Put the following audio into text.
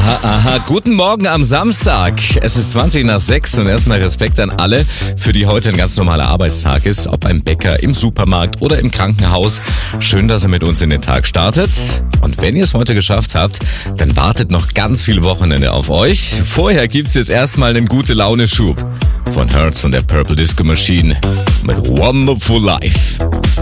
Aha. Guten Morgen am Samstag. Es ist 20 nach 6 und erstmal Respekt an alle, für die heute ein ganz normaler Arbeitstag ist. Ob beim Bäcker, im Supermarkt oder im Krankenhaus. Schön, dass ihr mit uns in den Tag startet. Und wenn ihr es heute geschafft habt, dann wartet noch ganz viel Wochenende auf euch. Vorher gibt's jetzt erstmal einen Gute-Laune-Schub von Hertz und der Purple Disco Machine mit Wonderful Life.